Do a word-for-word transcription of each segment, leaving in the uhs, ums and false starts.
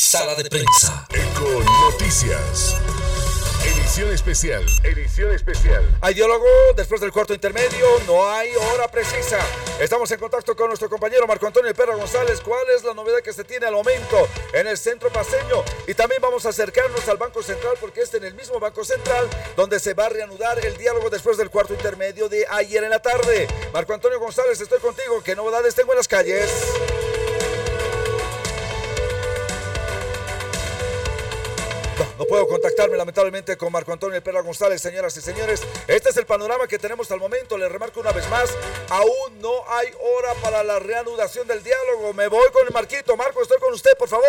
Sala de prensa. Eco Noticias. Edición especial, edición especial. Hay diálogo después del cuarto intermedio, no hay hora precisa. Estamos en contacto con nuestro compañero Marco Antonio Perra González. ¿Cuál es la novedad que se tiene al momento en el centro paceño? Y también vamos a acercarnos al Banco Central, porque es en el mismo Banco Central donde se va a reanudar el diálogo después del cuarto intermedio de ayer en la tarde. Marco Antonio González, estoy contigo. ¿Qué novedades tengo en las calles? No, no puedo contactarme lamentablemente con Marco Antonio Perra González, señoras y señores. Este es el panorama que tenemos al momento. Le remarco una vez más, aún no hay hora para la reanudación del diálogo. Me voy con el Marquito. Marco, estoy con usted, por favor.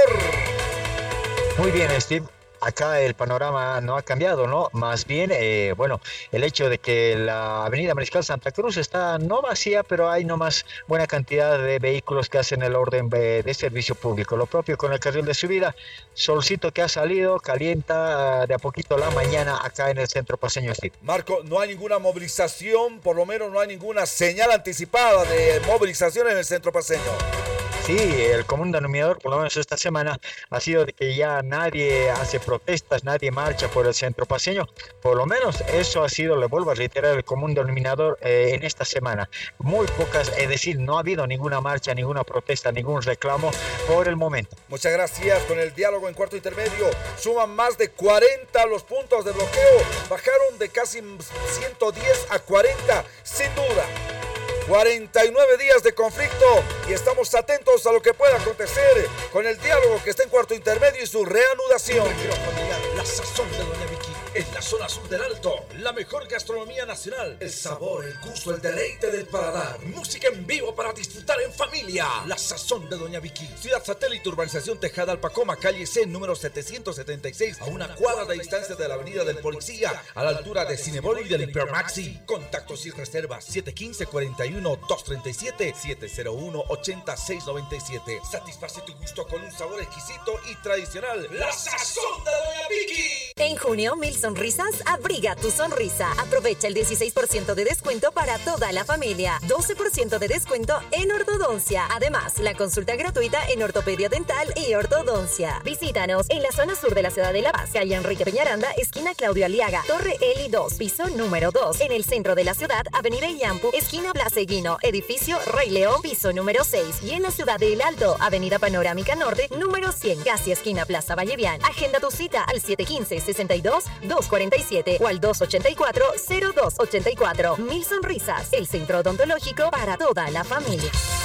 Muy bien, Steve. Acá el panorama no ha cambiado, ¿no? Más bien, eh, bueno, el hecho de que la avenida Mariscal Santa Cruz está no vacía, pero hay nomás buena cantidad de vehículos que hacen el orden de, de servicio público. Lo propio con el carril de subida, solcito que ha salido, calienta uh, de a poquito la mañana acá en el centro paceño, Steve. Marco, no hay ninguna movilización, por lo menos no hay ninguna señal anticipada de movilización en el centro paceño. Sí, el común denominador, por lo menos esta semana, ha sido de que ya nadie hace protestas, nadie marcha por el centro paceño. Por lo menos eso ha sido, le vuelvo a reiterar, el común denominador eh, en esta semana. Muy pocas, es decir, no ha habido ninguna marcha, ninguna protesta, ningún reclamo por el momento. Muchas gracias. Con el diálogo en cuarto intermedio, suman más de cuarenta los puntos de bloqueo. Bajaron de casi ciento diez a cuarenta, sin duda. cuarenta y nueve días de conflicto y estamos atentos a lo que pueda acontecer con el diálogo que está en cuarto intermedio y su reanudación. Familiar, la sazón de Doña Vicky, en la zona sur del Alto, la mejor gastronomía nacional, el sabor, el gusto, el deleite del paladar, música en vivo para disfrutar en familia, la sazón de Doña Vicky. Ciudad Satélite, urbanización Tejada Alpacoma, calle C, número setecientos setenta y seis, a una cuadra de distancia de la avenida del Policía, a la altura de Cinebol y del Hipermaxi. Contactos y reservas siete uno cinco, cuatro uno, dos tres siete, siete cero uno, ocho seis nueve siete. Satisface tu gusto con un sabor exquisito y tradicional, la sazón de Doña Vicky. En junio, Mil Sonrisas abriga tu sonrisa. Aprovecha el dieciséis por ciento de descuento para toda la familia, doce por ciento de descuento en ortodoncia. Además, la consulta gratuita en ortopedia dental y ortodoncia. Visítanos en la zona sur de la ciudad de La Paz, calle Enrique Peñaranda, esquina Claudio Aliaga, Torre Eli dos, piso número dos. En el centro de la ciudad, avenida Iyampu, esquina Plaza Eguino, edificio Rey León, piso número seis. Y en la ciudad de El Alto, avenida Panorámica Norte, número cien, casi esquina Plaza Vallevian. Agenda tu cita al siete uno cinco, seis dos, dos cuatro siete o al dos ocho cuatro, cero dos ocho cuatro. Mil Sonrisas, el centro odontológico para toda la familia.